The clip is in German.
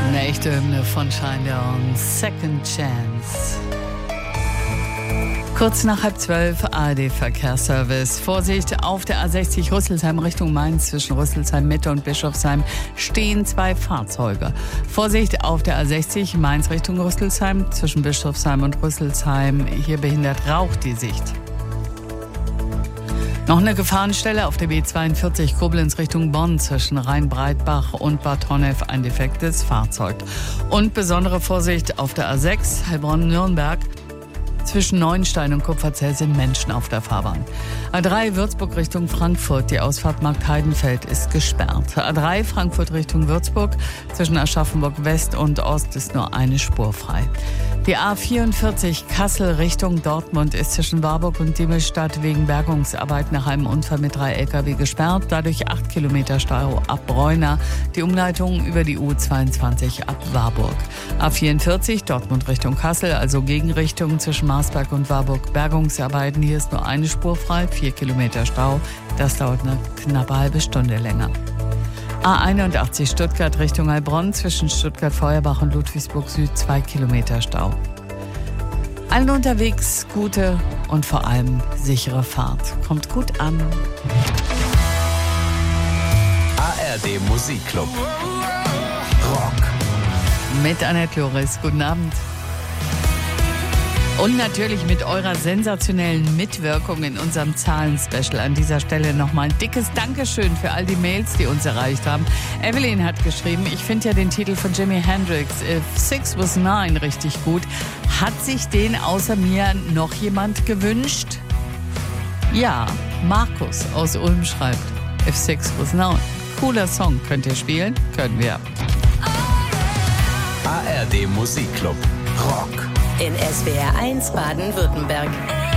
Eine echte Hymne von Shinedown, Second Chance. Kurz nach 11:30 ARD-Verkehrsservice. Vorsicht, auf der A60 Rüsselsheim Richtung Mainz zwischen Rüsselsheim Mitte und Bischofsheim stehen 2 Fahrzeuge. Vorsicht, auf der A60 Mainz Richtung Rüsselsheim zwischen Bischofsheim und Rüsselsheim. Hier behindert Rauch die Sicht. Noch eine Gefahrenstelle auf der B42 Koblenz Richtung Bonn zwischen Rhein-Breitbach und Bad Honnef, ein defektes Fahrzeug. Und besondere Vorsicht auf der A6 Heilbronn-Nürnberg. Zwischen Neuenstein und Kupferzell sind Menschen auf der Fahrbahn. A3 Würzburg Richtung Frankfurt. Die Ausfahrt Markt Heidenfeld ist gesperrt. A3 Frankfurt Richtung Würzburg. Zwischen Aschaffenburg West und Ost ist nur eine Spur frei. Die A44 Kassel Richtung Dortmund ist zwischen Warburg und Diemelstadt wegen Bergungsarbeit nach einem Unfall mit 3 Lkw gesperrt. Dadurch 8 Kilometer Stau ab Bräuna. Die Umleitung über die U22 ab Warburg. A44 Dortmund Richtung Kassel, also Gegenrichtung zwischen Marsberg und Warburg. Bergungsarbeiten, hier ist nur eine Spur frei, 4 Kilometer Stau. Das dauert eine knappe halbe Stunde länger. A81 Stuttgart Richtung Heilbronn zwischen Stuttgart-Feuerbach und Ludwigsburg Süd 2 Kilometer Stau. Allen unterwegs gute und vor allem sichere Fahrt. Kommt gut an. ARD Musikclub. Rock. Mit Annette Loris. Guten Abend. Und natürlich mit eurer sensationellen Mitwirkung in unserem Zahlen-Special. An dieser Stelle nochmal ein dickes Dankeschön für all die Mails, die uns erreicht haben. Evelyn hat geschrieben, ich finde ja den Titel von Jimi Hendrix, If 6 Was 9, richtig gut. Hat sich den außer mir noch jemand gewünscht? Ja, Markus aus Ulm schreibt, If 6 Was 9. Cooler Song, könnt ihr spielen? Können wir. ARD Musikclub. Rock. In SWR 1 Baden-Württemberg.